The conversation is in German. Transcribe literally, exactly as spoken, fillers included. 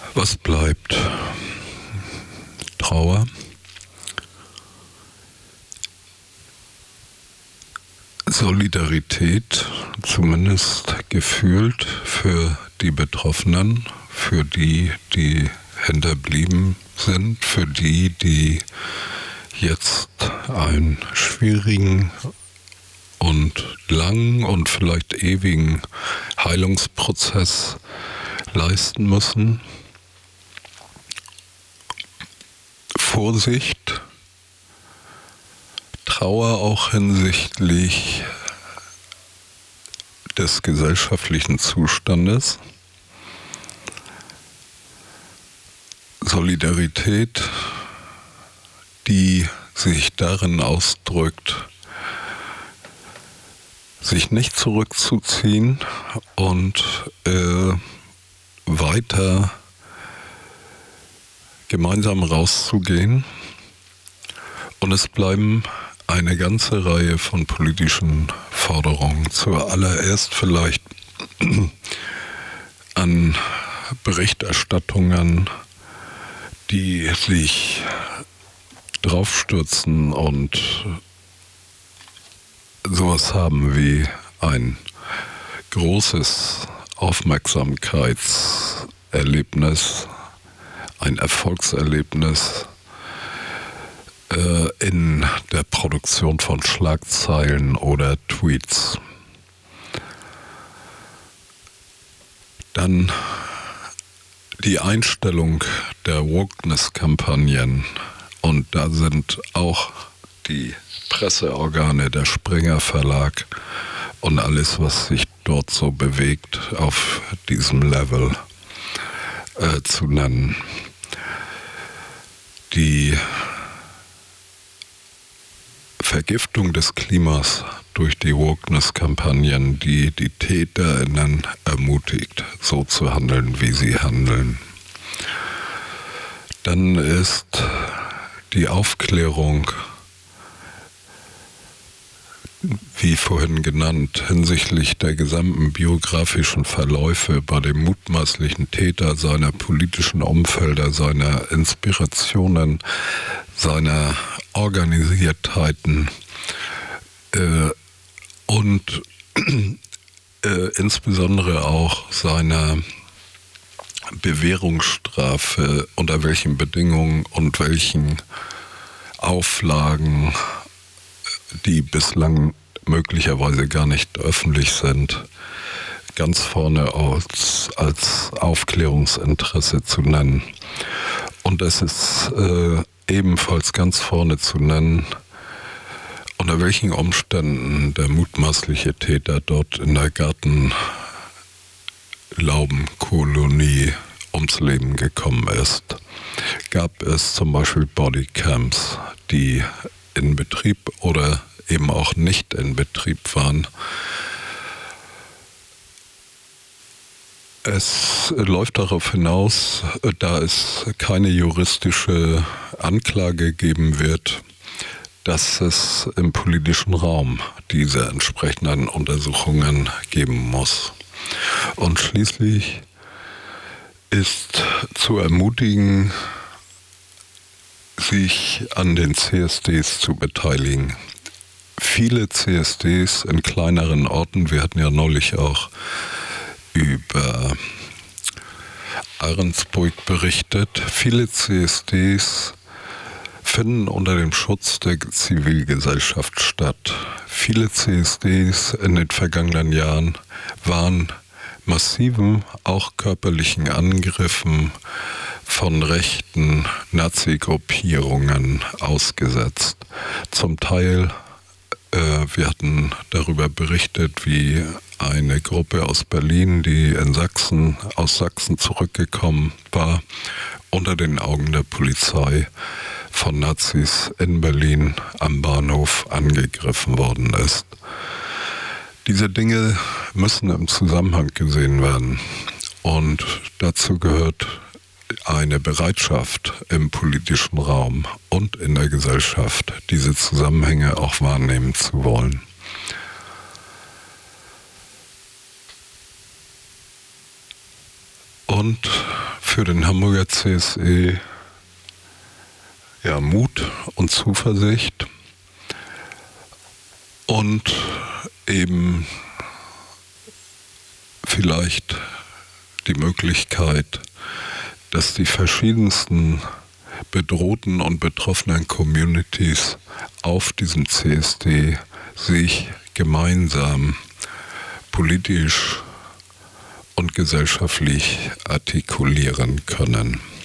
Was bleibt? Trauer. Solidarität, zumindest gefühlt für die Betroffenen, für die, die hinterblieben sind, für die, die jetzt einen schwierigen und langen und vielleicht ewigen Heilungsprozess leisten müssen. Vorsicht, Trauer auch hinsichtlich des gesellschaftlichen Zustandes, Solidarität, die sich darin ausdrückt, sich nicht zurückzuziehen und äh, weiter gemeinsam rauszugehen. Und es bleiben eine ganze Reihe von politischen Forderungen. Zuallererst vielleicht an Berichterstattungen, die sich draufstürzen und sowas haben wie ein großes Aufmerksamkeitserlebnis, ein Erfolgserlebnis äh, in der Produktion von Schlagzeilen oder Tweets. Dann die Einstellung der Wokeness-Kampagnen, und da sind auch die Presseorgane, der Springer Verlag und alles, was sich dort so bewegt, auf diesem Level äh, zu nennen. Die Vergiftung des Klimas durch die Wokeness-Kampagnen, die die TäterInnen ermutigt, so zu handeln, wie sie handeln. Dann ist die Aufklärung, wie vorhin genannt, hinsichtlich der gesamten biografischen Verläufe bei dem mutmaßlichen Täter, seiner politischen Umfelder, seiner Inspirationen, seiner Organisiertheiten äh, und äh, insbesondere auch seiner Bewährungsstrafe, unter welchen Bedingungen und welchen Auflagen, die bislang möglicherweise gar nicht öffentlich sind, ganz vorne als, als Aufklärungsinteresse zu nennen. Und es ist äh, ebenfalls ganz vorne zu nennen, unter welchen Umständen der mutmaßliche Täter dort in der Gartenlaubenkolonie ums Leben gekommen ist. Gab es zum Beispiel Bodycams, die in Betrieb oder eben auch nicht in Betrieb waren. Es läuft darauf hinaus, da es keine juristische Anklage geben wird, dass es im politischen Raum diese entsprechenden Untersuchungen geben muss. Und schließlich ist zu ermutigen, sich an den C S Ds zu beteiligen. Viele C S Ds in kleineren Orten, wir hatten ja neulich auch über Ahrensburg berichtet, viele C S Ds finden unter dem Schutz der Zivilgesellschaft statt. Viele C S Ds in den vergangenen Jahren waren massiven, auch körperlichen Angriffen von rechten Nazi-Gruppierungen ausgesetzt. Zum Teil, äh, wir hatten darüber berichtet, wie eine Gruppe aus Berlin, die in Sachsen, aus Sachsen zurückgekommen war, unter den Augen der Polizei von Nazis in Berlin am Bahnhof angegriffen worden ist. Diese Dinge müssen im Zusammenhang gesehen werden. Und dazu gehört eine Bereitschaft im politischen Raum und in der Gesellschaft, diese Zusammenhänge auch wahrnehmen zu wollen. Und für den Hamburger C S E ja, Mut und Zuversicht und eben vielleicht die Möglichkeit, dass die verschiedensten bedrohten und betroffenen Communities auf diesem C S D sich gemeinsam politisch und gesellschaftlich artikulieren können.